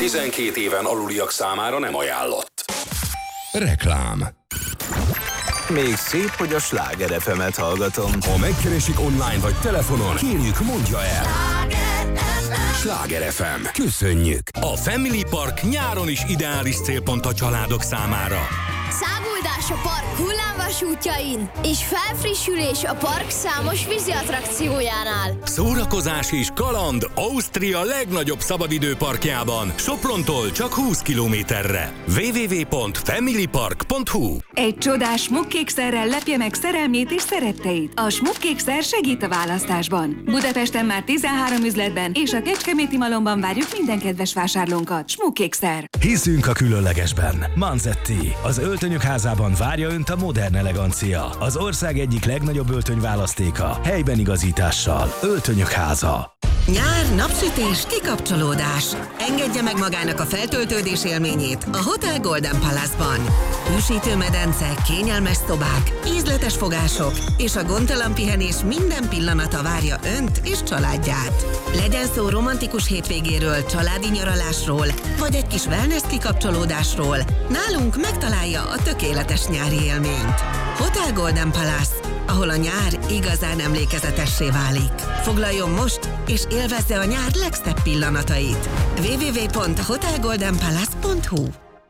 12 éven aluliak számára nem ajánlott. Reklám. Még szép, hogy a Sláger FM-et hallgatom. Ha megkeresik online vagy telefonon, kérjük, mondja el. Sláger FM. Köszönjük! A Family Park nyáron is ideális célpont a családok számára. Száguldás a park hullámvasútjain és felfrissülés a park számos vízi attrakciójánál. Szórakozás és kaland Ausztria legnagyobb szabadidőparkjában, Soprontól csak 20 kilométerre. www.familypark.hu. Egy csodás smukkékszerrel lepje meg szerelmét és szeretteit. A smukkékszer segít a választásban. Budapesten már 13 üzletben és a Kecskeméti Malomban várjuk minden kedves vásárlónkat. Smukkékszer. Hiszünk a különlegesben. Manzetti, az öltönyök házában várja Önt a modern elegancia. Az ország egyik legnagyobb öltönyválasztéka. Helyben igazítással. Öltönyök háza. Nyár, napsütés, kikapcsolódás. Engedje meg magának a feltöltődés élményét a Hotel Golden Palace-ban. Hűsítő medence, kényelmes szobák, ízletes fogások és a gondtalan pihenés minden pillanata várja Önt és családját. Legyen szó romantikus hétvégéről, családi nyaralásról, vagy egy kis wellness kikapcsolódásról, nálunk megtalálja a tökéletes nyári élményt. Hotel Golden Palace, ahol a nyár igazán emlékezetessé válik. Foglaljon most, és élvezze a nyár legszebb pillanatait. www.hotelgoldenpalace.hu.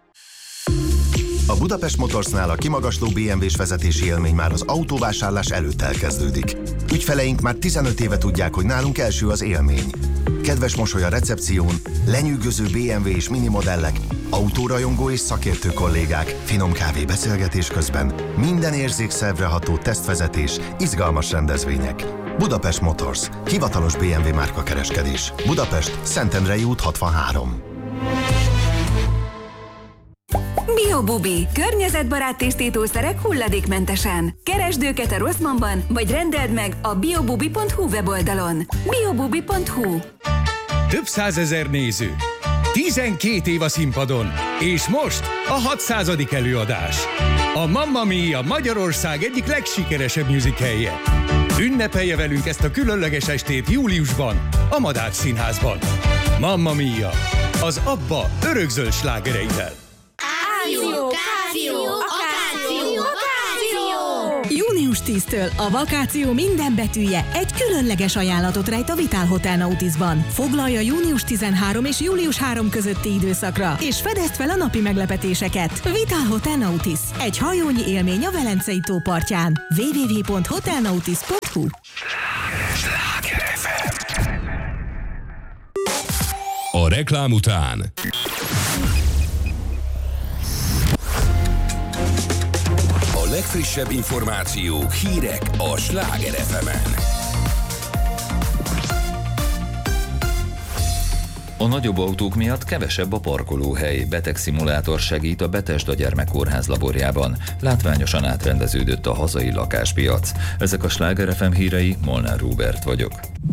A Budapest Motorsnál a kimagasló BMW-s vezetési élmény már az autóvásárlás előtt elkezdődik. Ügyfeleink már 15 éve tudják, hogy nálunk első az élmény. Kedves mosoly a recepción, lenyűgöző BMW és mini modellek, autórajongó és szakértő kollégák, finom kávé beszélgetés közben, minden érzékszervre ható tesztvezetés, izgalmas rendezvények. Budapest Motors, hivatalos BMW márkakereskedés. Budapest, Szentendrei út 63. Biobubi. Környezetbarát tisztítószerek hulladékmentesen. Keresd őket a Rosszmanban, vagy rendeld meg a biobubi.hu weboldalon. biobubi.hu. Több százezer néző, 12 év a színpadon, és most a 600. előadás. A Mamma Mia Magyarország egyik legsikeresebb musicalje. Ünnepelje velünk ezt a különleges estét júliusban, a Madách Színházban. Mamma Mia, az ABBA örökzöld slágereivel. Június 10-től a vakáció minden betűje egy különleges ajánlatot rejt a Vitál Hotel Nautisban. Foglalja június 13 és július 3 közötti időszakra, és fedezd fel a napi meglepetéseket. Vitál Hotel Nautis. Egy hajónyi élmény a Velencei tó partján. www.hotelnautis.hu. A reklám után a legfrissebb információk, hírek a Sláger FM-en. A nagyobb autók miatt kevesebb a parkolóhely. Betegszimulátor segít a Betesda Gyermekkórház laborjában. Látványosan átrendeződött a hazai lakáspiac. Ezek a Sláger FM hírei, Molnár Róbert vagyok.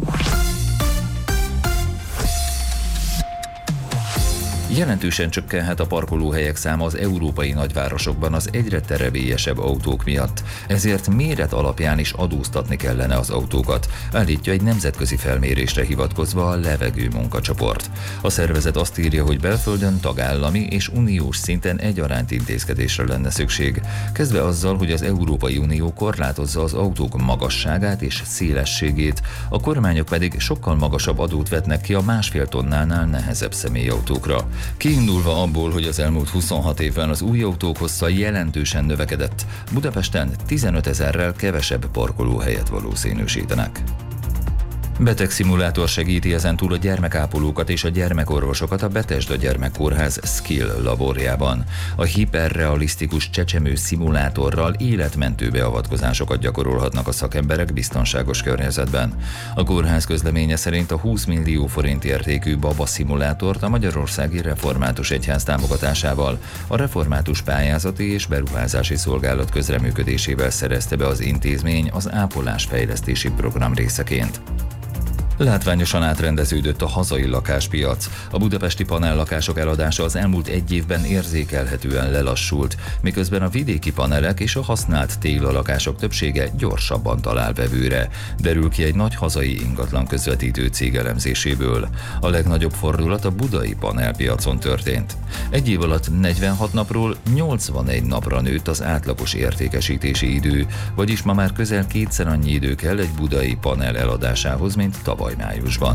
Jelentősen csökkenhet a parkolóhelyek száma az európai nagyvárosokban az egyre terevélyesebb autók miatt. Ezért méret alapján is adóztatni kellene az autókat, állítja egy nemzetközi felmérésre hivatkozva a Levegő munkacsoport. A szervezet azt írja, hogy belföldön tagállami és uniós szinten egyaránt intézkedésre lenne szükség. Kezdve azzal, hogy az Európai Unió korlátozza az autók magasságát és szélességét, a kormányok pedig sokkal magasabb adót vetnek ki a 1,5 tonnánál nehezebb személyautókra. Kiindulva abból, hogy az elmúlt 26 évben az új autók hossza jelentősen növekedett, Budapesten 15 000-rel kevesebb parkolóhelyet valószínűsítenek. Betegszimulátor segíti ezentúl a gyermekápolókat és a gyermekorvosokat a Betesda Gyermekkórház Skill laborjában. A hiperrealisztikus csecsemő szimulátorral életmentő beavatkozásokat gyakorolhatnak a szakemberek biztonságos környezetben. A kórház közleménye szerint a 20 millió forint értékű baba szimulátort a Magyarországi Református Egyház támogatásával, a Református Pályázati és Beruházási Szolgálat közreműködésével szerezte be az intézmény az ápolásfejlesztési program részeként. Látványosan átrendeződött a hazai lakáspiac. A budapesti panellakások eladása az elmúlt egy évben érzékelhetően lelassult, miközben a vidéki panelek és a használt téglalakások többsége gyorsabban talál vevőre, derül ki egy nagy hazai ingatlan közvetítő cég elemzéséből. A legnagyobb fordulat a budai panelpiacon történt. Egy év alatt 46 napról 81 napra nőtt az átlagos értékesítési idő, vagyis ma már közel kétszer annyi idő kell egy budai panel eladásához, mint tavaly májusban.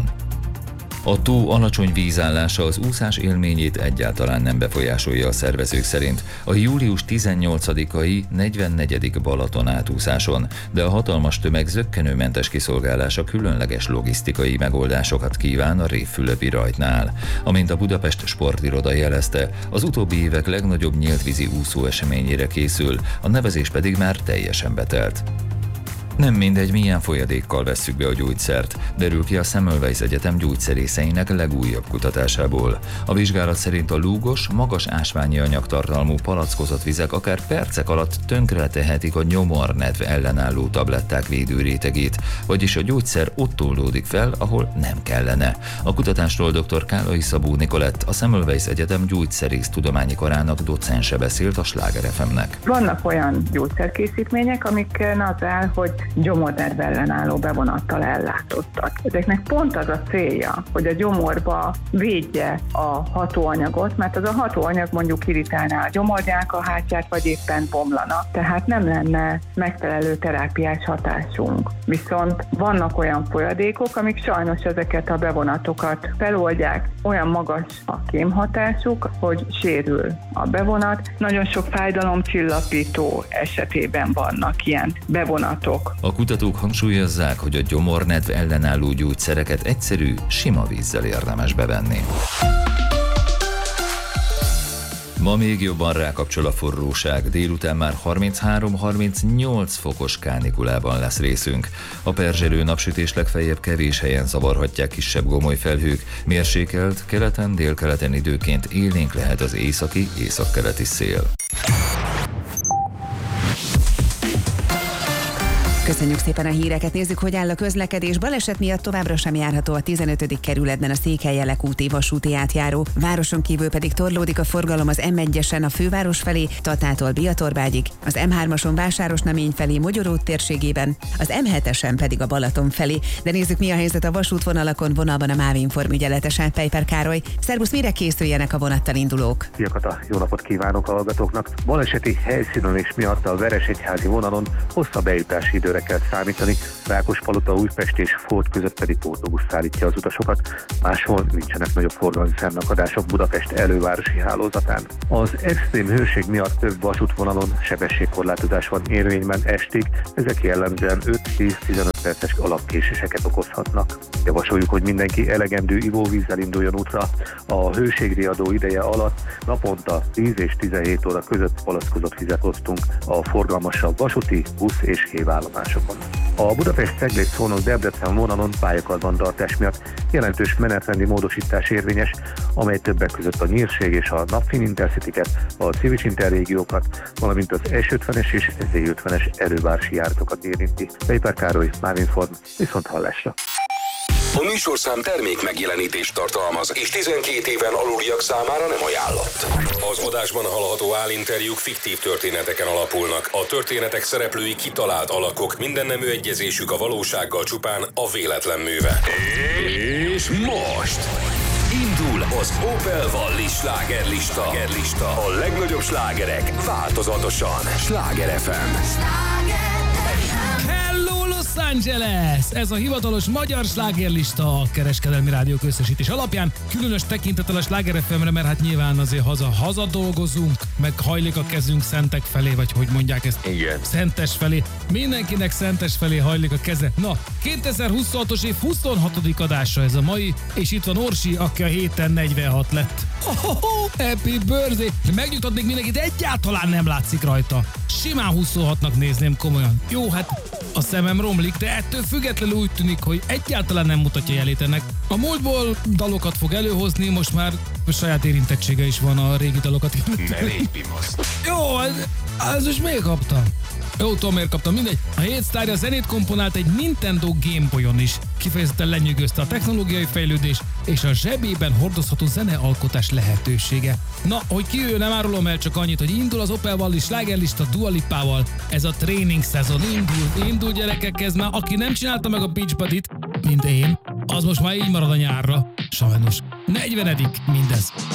A tó alacsony vízállása az úszás élményét egyáltalán nem befolyásolja a szervezők szerint a július 18-ai 44. Balaton átúszáson, de a hatalmas tömeg zökkenőmentes kiszolgálása különleges logisztikai megoldásokat kíván a Révfülöpi rajtnál. Amint a Budapest sportiroda jelezte, az utóbbi évek legnagyobb nyíltvízi úszó eseményére készül, a nevezés pedig már teljesen betelt. Nem mindegy, milyen folyadékkal vesszük be a gyógyszert, derül ki a Semmelweis Egyetem gyógyszerészeinek legújabb kutatásából. A vizsgálat szerint a lúgos, magas ásványi anyagtartalmú palackozott vizek akár percek alatt tönkretehetik a nyomornedv ellenálló tabletták védőrétegét, vagyis a gyógyszer ott oldódik fel, ahol nem kellene. A kutatásról dr. Kálai Szabó Nikolett, a Semmelweis Egyetem gyógyszerész tudományi karának docense beszélt a Sláger FM-nek. Vannak olyan gyógyszerkészítmények, amiken az áll, hogy gyomornedv ellenálló bevonattal ellátottak. Ezeknek pont az a célja, hogy a gyomorba védje a hatóanyagot, mert az a hatóanyag mondjuk irritálná a gyomornyálkahártyát, vagy éppen bomlana. Tehát nem lenne megfelelő terápiás hatásunk. Viszont vannak olyan folyadékok, amik sajnos ezeket a bevonatokat feloldják, olyan magas a kémhatásuk, hogy sérül a bevonat. Nagyon sok fájdalomcsillapító esetében vannak ilyen bevonatok. A kutatók hangsúlyozzák, hogy a gyomornedv ellenálló gyógyszereket egyszerű, sima vízzel érdemes bevenni. Ma még jobban rákapcsol a forróság, délután már 33-38 fokos kánikulában lesz részünk. A perzselő napsütés legfeljebb kevés helyen zavarhatják kisebb gomoly felhők, mérsékelt, keleten, délkeleten időként élénk lehet az északi, északkeleti szél. Köszönjük szépen a híreket, nézzük, hogy áll a közlekedés. Baleset miatt továbbra sem járható a 15. kerületben a Székely-Elek úti vasúti átjáró. Városon kívül pedig torlódik a forgalom az M1-esen a főváros felé, Tatától Biatorbágyig, az M3-ason Vásárosnamény felé Mogyoró térségében, az M7-esen pedig a Balaton felé. De nézzük, mi a helyzet a vasútvonalakon, vonalban a MÁV Inform ügyeletesen Pejper Károly. Szerbusz, mire készüljenek a vonattal indulók? Jó napot kívánok a hallgatóknak! Baleseti helyszínen és miatt a Veresegyházi vonalon hosszabb bejutási időre kell számítani, Rákospalota, Újpest és Ford között pedig pótbusz szállítja az utasokat, máshol nincsenek nagyobb forgalmi fennakadások Budapest elővárosi hálózatán. Az extrém hőség miatt több vasútvonalon sebességkorlátozás van érvényben estig, ezek jellemzően 5-10-15 perces alapkéséseket okozhatnak. Javasoljuk, hogy mindenki elegendő ivóvízzel induljon útra. A hőségriadó ideje alatt naponta 10 és 17 óra között palackozott vizet hoztunk a forgalmasabb vasúti, busz és hévállomásokon. A Budapest-Cegléd-Szolnok-Debrecen vonalon pályakarbantartás miatt jelentős menetrendi módosítás érvényes, amely többek között a Nyírség és a Napfin Intercityket, a Civics Interrégiókat, valamint az S50-es és SZ50-es erővárosi járatokat érinti. Pejper Károly, MÁV Inform, viszont hallásra. A műsorszám termék megjelenítést tartalmaz, és 12 éven aluliak számára nem ajánlott. Az adásban hallható állinterjúk fiktív történeteken alapulnak. A történetek szereplői kitalált alakok, mindennemű egyezésük a valósággal csupán a véletlen műve. És most indul az Opel Valli slágerlista. A legnagyobb slágerek változatosan. Sláger FM. Los Angeles! Ez a hivatalos magyar slágerlista a Kereskedelmi Rádió összesítés alapján. Különös tekintettel a Sláger FM-re, mert hát nyilván azért haza dolgozunk, meg hajlik a kezünk szentek felé, vagy hogy mondják ezt? Igen. Szentes felé. Mindenkinek szentes felé hajlik a keze. Na, 2026-os év 26. adása ez a mai, és itt van Orsi, aki a héten 46 lett. Happy birthday! Megnyugtatnék mindenkit, egyáltalán nem látszik rajta. Simán 26-nak nézném, komolyan. Jó, hát a szemem romlik, de ettől függetlenül úgy tűnik, hogy egyáltalán nem mutatja jelét ennek. A múltból dalokat fog előhozni, most már a saját érintettsége is van a régi dalokat. Ne légy pimaszt. Jó, ez most még kaptam. Jó, tudom, miért kaptam, mindegy. A hét sztárja zenét komponált egy Nintendo Game Boy-on is. Kifejezetten lenyűgözte a technológiai fejlődés és a zsebében hordozható zenealkotás lehetősége. Na, hogy ki ő, nem árulom el, csak annyit, hogy indul az Opel Valley slágerlista Dua Lipával. Ez a tréning szezon indul gyerekek, ez már aki nem csinálta meg a Beach Buddy-t, mint én, az most már így marad a nyárra. Sajnos. 40. mindez.